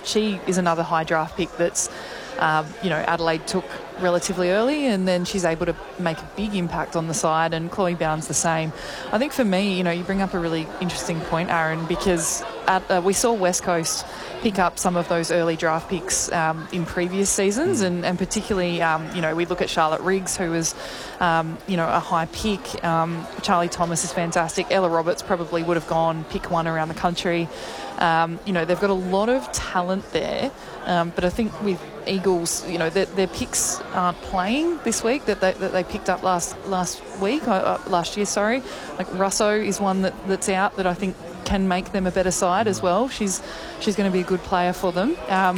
she is another high draft pick that's, Adelaide took relatively early, and then she's able to make a big impact on the side, and Chloe Bound's the same. I think for me, you bring up a really interesting point, Aaron, because we saw West Coast pick up some of those early draft picks in previous seasons, and particularly, we look at Charlotte Riggs, who was, a high pick. Charlie Thomas is fantastic. Ella Roberts probably would have gone pick 1 around the country. They've got a lot of talent there, but I think with Eagles, their picks aren't playing this week that they picked up last year. Sorry, like Russo is one that's out that I think can make them a better side as well. She's going to be a good player for them.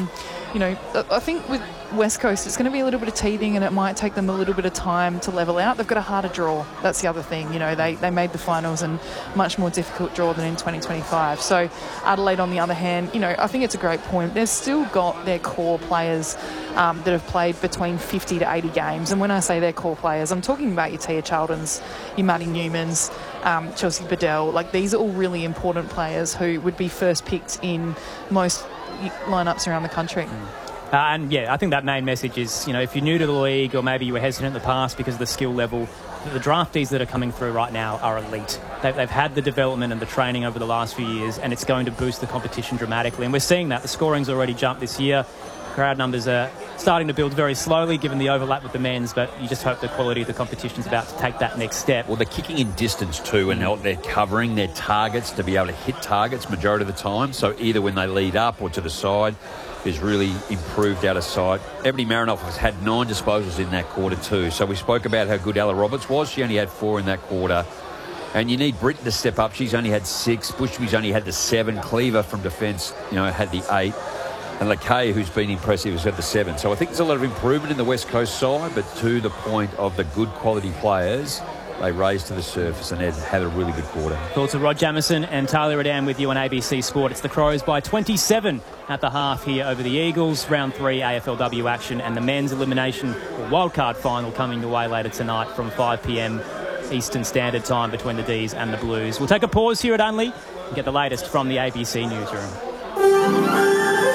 I think with West Coast, it's going to be a little bit of teething, and it might take them a little bit of time to level out. They've got a harder draw. That's the other thing. They made the finals, and much more difficult draw than in 2025. So Adelaide, on the other hand, I think it's a great point. They've still got their core players that have played between 50 to 80 games. And when I say their core players, I'm talking about your Tia Chaldens, your Maddie Newmans, Chelsea Bedell. Like, these are all really important players who would be first picked in most lineups around the country. I think that main message is, if you're new to the league, or maybe you were hesitant in the past because of the skill level, the draftees that are coming through right now are elite. They've had the development and the training over the last few years, and it's going to boost the competition dramatically. And we're seeing that. The scoring's already jumped this year. Crowd numbers are starting to build very slowly given the overlap with the men's, but you just hope the quality of the competition's about to take that next step. Well, they're kicking in distance too, and they're covering their targets to be able to hit targets majority of the time. So either when they lead up or to the side, is really improved out of sight. Ebony Marinoff has had 9 disposals in that quarter too. So we spoke about how good Ella Roberts was. She only had 4 in that quarter. And you need Britton to step up. She's only had 6. Bushby's only had the 7. Cleaver from defence, had the 8. And LeKay, who's been impressive, has had the 7. So I think there's a lot of improvement in the West Coast side, but to the point of the good quality players, they raised to the surface and had a really good quarter. Thoughts of Rod Jamieson and Tyler Redan with you on ABC Sport. It's the Crows by 27 at the half here over the Eagles. Round 3 AFLW action, and the men's elimination or wildcard final coming your way later tonight from 5 p.m. Eastern Standard Time between the D's and the Blues. We'll take a pause here at Unley and get the latest from the ABC newsroom.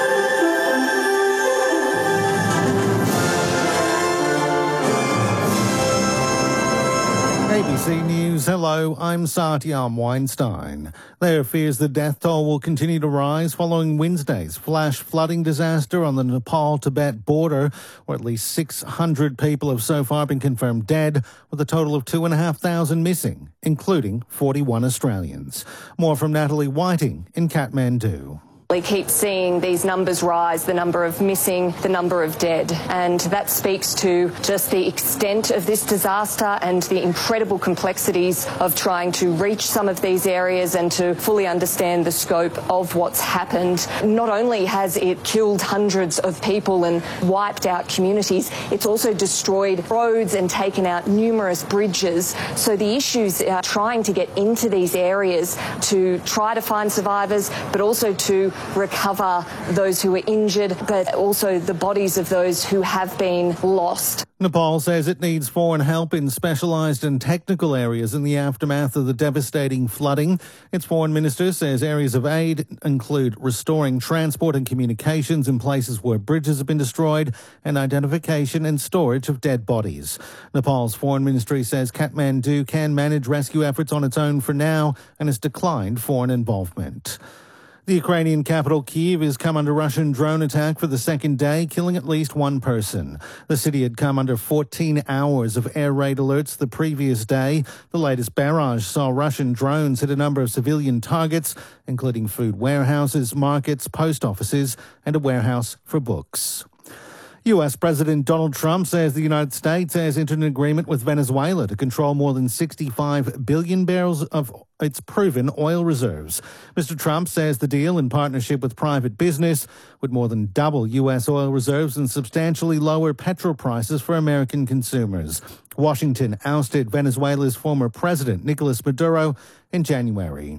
ABC News, hello, I'm Satyam Weinstein. There are fears the death toll will continue to rise following Wednesday's flash flooding disaster on the Nepal-Tibet border, where at least 600 people have so far been confirmed dead, with a total of 2,500 missing, including 41 Australians. More from Natalie Whiting in Kathmandu. We keep seeing these numbers rise, the number of missing, the number of dead, and that speaks to just the extent of this disaster and the incredible complexities of trying to reach some of these areas and to fully understand the scope of what's happened. Not only has it killed hundreds of people and wiped out communities, it's also destroyed roads and taken out numerous bridges. So the issues are trying to get into these areas to try to find survivors, but also to recover those who were injured, but also the bodies of those who have been lost. Nepal says it needs foreign help in specialised and technical areas in the aftermath of the devastating flooding. Its foreign minister says areas of aid include restoring transport and communications in places where bridges have been destroyed and identification and storage of dead bodies. Nepal's foreign ministry says Kathmandu can manage rescue efforts on its own for now and has declined foreign involvement. The Ukrainian capital, Kyiv, has come under Russian drone attack for the second day, killing at least one person. The city had come under 14 hours of air raid alerts the previous day. The latest barrage saw Russian drones hit a number of civilian targets, including food warehouses, markets, post offices, and a warehouse for books. U.S. President Donald Trump says the United States has entered an agreement with Venezuela to control more than 65 billion barrels of its proven oil reserves. Mr. Trump says the deal, in partnership with private business, would more than double U.S. oil reserves and substantially lower petrol prices for American consumers. Washington ousted Venezuela's former president, Nicolas Maduro, in January.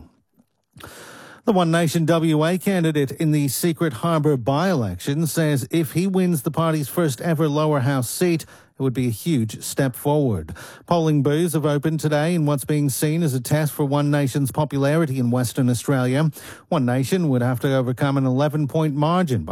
The One Nation WA candidate in the Secret Harbour by-election says if he wins the party's first ever lower house seat, it would be a huge step forward. Polling booths have opened today in what's being seen as a test for One Nation's popularity in Western Australia. One Nation would have to overcome an 11-point margin